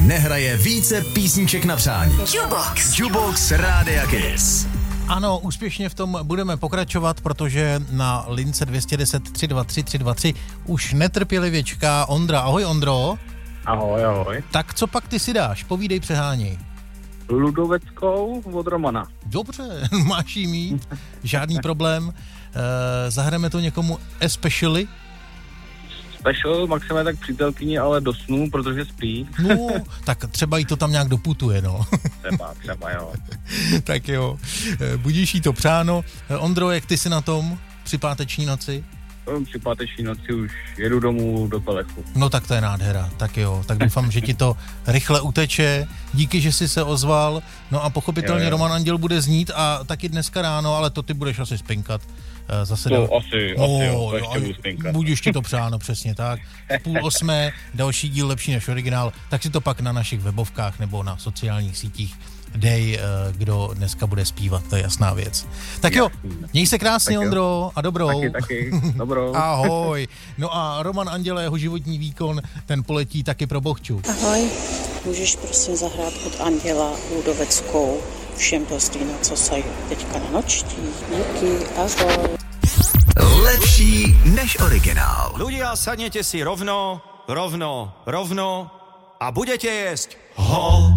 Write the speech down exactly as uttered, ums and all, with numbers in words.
nehraje více písniček na přání. Jukebox. Jukebox Rádia Kiss. Ano, úspěšně v tom budeme pokračovat, protože na lince dvě stě deset tři dva tři tři dva tři už netrpělivě čeká Ondra. Ahoj, Ondro. Ahoj, ahoj. Tak co pak ty si dáš? Povídej, přeháněj. Ludoveckou od Romana. Dobře, máš jí mít, žádný problém. E, zahrajeme to někomu especially? Special, maximálně tak přítelkyni, ale do snů, protože spí. No, tak třeba jí to tam nějak doputuje, no. Třeba, třeba, jo. Tak jo, e, budíš jí to přáno. E, Ondro, jak ty jsi na tom při páteční noci? Při páteční noci už jedu domů do Telechu. No tak to je nádhera, tak jo, tak doufám, že ti to rychle uteče, díky, že jsi se ozval, no a pochopitelně jo, jo. Roman Anděl bude znít a taky dneska ráno, ale to ty budeš asi spinkat. Zase To dal... asi, no, asi jo, to jo, ještě budu spinkat. Budíš ti to přáno, přesně tak. V půl osmé, další díl lepší než originál, tak si to pak na našich webovkách nebo na sociálních sítích dej, kdo dneska bude zpívat, to je jasná věc. Tak jo, měj se krásně, tak Ondro, a dobrou. Taky, taky, dobrou. Ahoj. No a Roman Anděl a jeho životní výkon, ten poletí taky pro Bohču. Ahoj, můžeš prosím zahrát od Anděla Ludoveckou všem pozdína, co sají teďka na nočtí. Díky, ahoj. Lepší než originál. Ľudia, sadnete si rovno, rovno, rovno a budete jesť ho.